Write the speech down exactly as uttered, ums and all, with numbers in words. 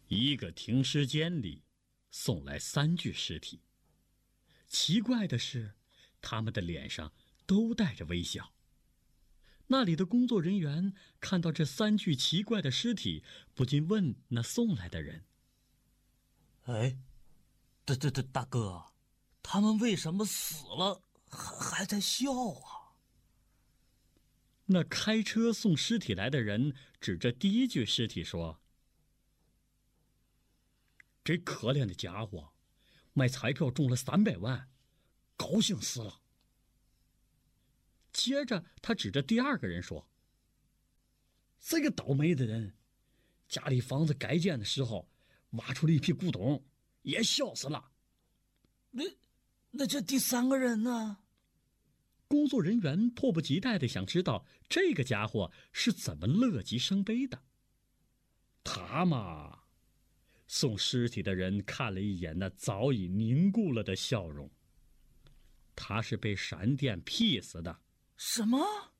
一个停尸间里送来三具尸体。奇怪的是，他们的脸上都带着微笑。那里的工作人员看到这三具奇怪的尸体，不禁问那送来的人： 哎，大大大大哥，他们为什么死了还还在笑啊？ 那开车送尸体来的人指着第一具尸体说：这可怜的家伙买彩票中了三百万，高兴死了。接着他指着第二个人说：这个倒霉的人家里房子改建的时候挖出了一批古董，也笑死了。 那那这第三个人呢？ 工作人员迫不及待地想知道这个家伙是怎么乐极生悲的。他嘛，送尸体的人看了一眼那早已凝固了的笑容，他是被闪电劈死的。 什么？